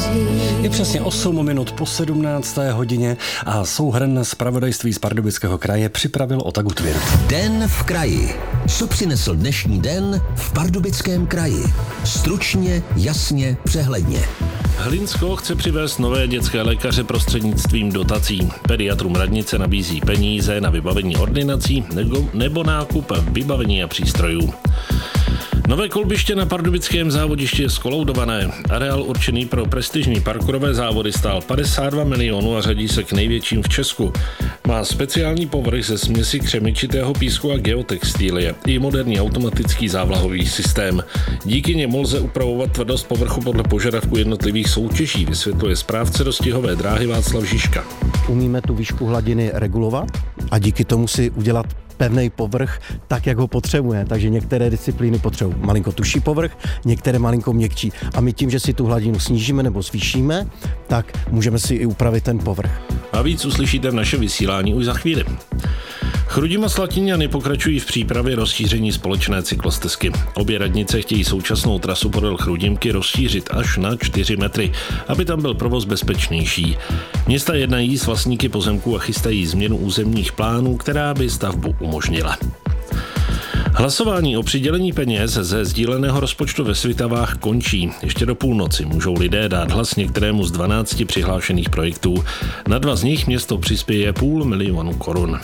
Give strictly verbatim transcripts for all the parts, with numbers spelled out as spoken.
Je přesně osm minut po sedmnácté hodině a souhrn zpravodajství z Pardubického kraje připravil Otagu Tvird. Den v kraji. Co přinesl dnešní den v Pardubickém kraji? Stručně, jasně, přehledně. Hlinsko chce přivést nové dětské lékaře prostřednictvím dotací. Pediatrům radnice nabízí peníze na vybavení ordinací nebo, nebo nákup vybavení a přístrojů. Nové kolbiště na pardubickém závodišti je skoloudované. Areál určený pro prestižní parkourové závody stál padesát dva milionů a řadí se k největším v Česku. Má speciální povrch ze směsi křemičitého písku a geotextilie i moderní automatický závlahový systém. Díky němu lze upravovat tvrdost povrchu podle požadavku jednotlivých soutěží, vysvětluje správce dostihové dráhy Václav Žižka. Umíme tu výšku hladiny regulovat a díky tomu si udělat pevný povrch tak, jak ho potřebuje. Takže některé disciplíny potřebují malinko tuší povrch, některé malinko měkčí. A my tím, že si tu hladinu snížíme nebo zvýšíme, tak můžeme si i upravit ten povrch. A víc uslyšíte v našem vysílání už za chvíli. Chrudim a Slatíňany pokračují v přípravě rozšíření společné cyklostezky. Obě radnice chtějí současnou trasu podél Chrudimky rozšířit až na čtyři metry, aby tam byl provoz bezpečnější. Města jednají s vlastníky pozemků a chystají změnu územních plánů, která by stavbu umožnila. Hlasování o přidělení peněz ze sdíleného rozpočtu ve Svitavách končí. Ještě do půlnoci můžou lidé dát hlas některému z dvanácti přihlášených projektů. Na dva z nich město přispěje půl milionu korun.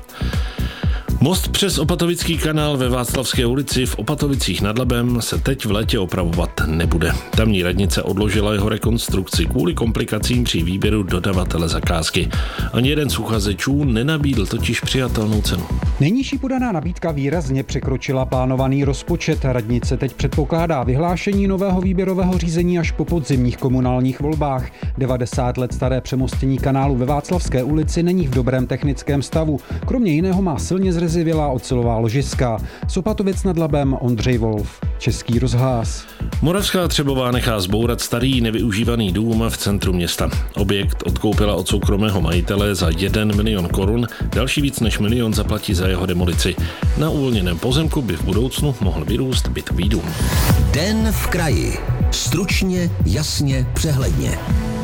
Most přes Opatovický kanál ve Václavské ulici v Opatovicích nad Labem se teď v létě opravovat nebude. Tamní radnice odložila jeho rekonstrukci kvůli komplikacím při výběru dodavatele zakázky. Ani jeden z uchazečů nenabídl totiž přijatelnou cenu. Nejnižší podaná nabídka výrazně překročila plánovaný rozpočet. Radnice teď předpokládá vyhlášení nového výběrového řízení až po podzimních komunálních volbách. devadesát let staré přemostění kanálu ve Václavské ulici není v dobrém technickém stavu. Kromě jiného má silně zrezivělá ocelová ložiska. Z Opatovic nad Labem Ondřej Wolf, Český rozhlas. Moravská Třebová nechá zbourat starý nevyužívaný dům v centru města. Objekt odkoupila od soukromého majitele za jeden milion korun, další víc než milion zaplatí za jeho demolici. Na uvolněném pozemku by v budoucnu mohl vyrůst bytový dům. Den v kraji. Stručně, jasně, přehledně.